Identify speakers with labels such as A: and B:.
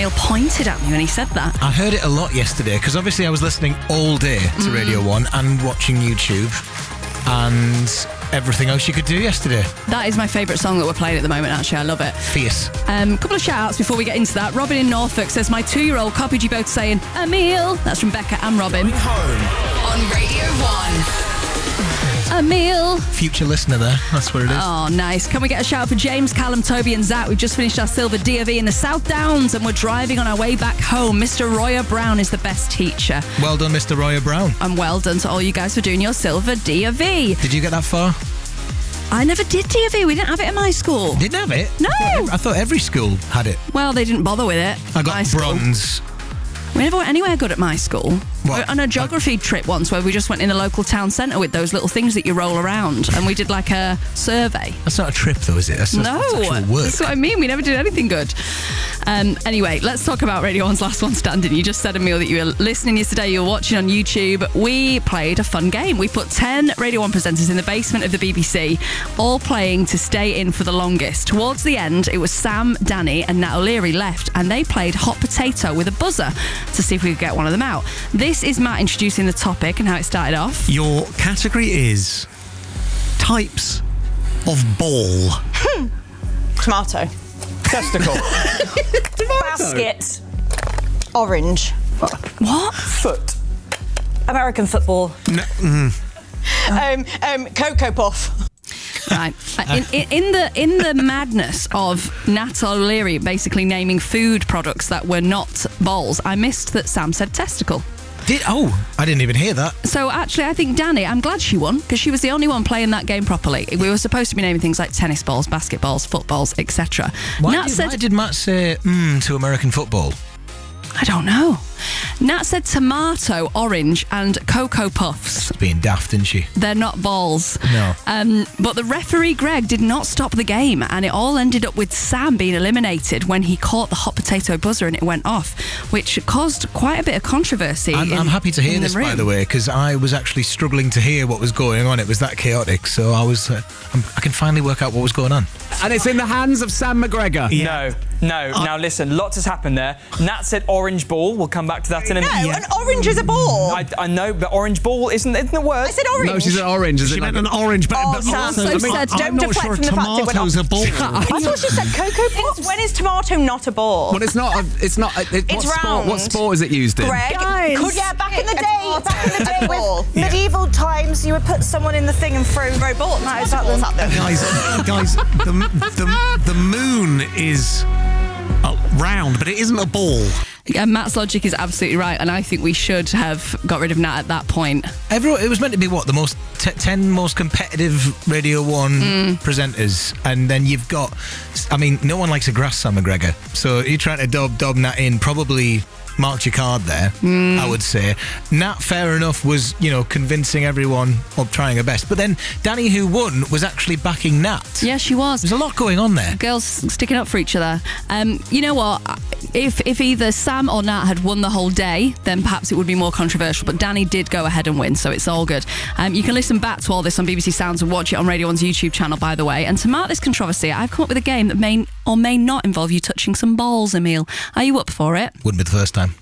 A: Emil pointed at me when he said that.
B: I heard it a lot yesterday because obviously I was listening all day to Radio 1 and watching YouTube and everything else you could do yesterday.
A: That is my favourite song that we're playing at the moment, actually. I love it.
B: Fierce.
A: Couple of shout-outs before we get into that. Robin in Norfolk says, my 2-year-old copied you both saying, Emil. That's from Becca and Robin.
C: Home.
D: On Radio 1.
A: Emil.
B: Future listener there. That's what it is.
A: Oh, nice. Can we get a shout for James, Callum, Toby and Zach? We've just finished our silver DOV in the South Downs and we're driving on our way back home. Mr. Royer Brown is the best teacher.
B: Well done, Mr. Royer Brown.
A: And well done to all you guys for doing your silver DOV.
B: Did you get that far?
A: I never did DOV. We didn't have it at my school.
B: Didn't have it?
A: No.
B: I thought every school had it.
A: Well, they didn't bother with it.
B: I got bronze.
A: We never went anywhere good at my school.
B: What?
A: We went on a geography trip once where we just went in a local town centre with those little things that you roll around and we did like a survey.
B: That's not a trip though, is it? That's actual work.
A: That's what I mean. We never did anything good. Anyway, let's talk about Radio 1's Last One Standing. You just said, Emil, that you were listening yesterday, you were watching on YouTube. We played a fun game. We put 10 Radio 1 presenters in the basement of the BBC, all playing to stay in for the longest. Towards the end, it was Sam, Danny and Nat O'Leary left, and they played hot potato with a buzzer to see if we could get one of them out. This is Matt introducing the topic and how it started off.
E: Your category is types of ball.
F: Tomato.
G: Testicle.
F: Basket. Orange.
A: What?
G: Foot.
F: American football.
E: No,
F: Cocoa Puff.
A: Right. In the madness of Nat O'Leary basically naming food products that were not balls, I missed that Sam said testicle.
B: I didn't even hear that.
A: So actually, I think Danny, I'm glad she won because she was the only one playing that game properly. We were supposed to be naming things like tennis balls, basketballs, footballs, etc.
B: Why did Matt say to American football?
A: I don't know. Nat said tomato, orange and Cocoa Puffs.
B: She's being daft, isn't she?
A: They're not balls.
B: No.
A: But the referee, Greg, did not stop the game and it all ended up with Sam being eliminated when he caught the hot potato buzzer and it went off, which caused quite a bit of controversy.
B: I'm happy to hear this, by the way, because I was actually struggling to hear what was going on. It was that chaotic, so I can finally work out what was going on.
G: And it's in the hands of Sam McGregor.
H: Yeah. No. Now listen, lots has happened there. Nat said orange ball. We'll come back to that in a minute.
F: No, an orange is a ball.
H: I know, but orange ball isn't the word.
F: I said orange.
G: No, she said orange.
E: she meant an orange, but
F: Sam,
E: also,
F: so said,
E: I'm
F: don't
E: not
F: deflect
E: sure
F: from the fact it went
E: tomato's
F: off.
E: a ball.
F: I thought she said Cocoa Puffs. When is tomato not a ball?
G: Well, it's not.
F: It's round.
G: What sport is it used in?
F: Greg,
A: Guys.
F: back in the day, with medieval times, you would put someone in the thing and throw balls. That is at them.
E: Guys, the moon is round, but it isn't a ball.
A: Yeah, Matt's logic is absolutely right, and I think we should have got rid of Nat at that point.
B: It was meant to be the most 10 most competitive Radio 1 presenters, and then you've got, no one likes a grass Sam McGregor, so you're trying to dob Nat in, probably marked your card there, I would say. Nat, fair enough, was, convincing everyone or trying her best. But then Danny, who won, was actually backing Nat.
A: Yeah, she was.
B: There's a lot going on there.
A: Girls sticking up for each other. You know what? If either Sam or Nat had won the whole day, then perhaps it would be more controversial. But Danny did go ahead and win, so it's all good. You can listen back to all this on BBC Sounds and watch it on Radio 1's YouTube channel, by the way. And to mark this controversy, I've come up with a game that may or may not involve you touching some balls, Emil. Are you up for it?
B: Wouldn't be the first time.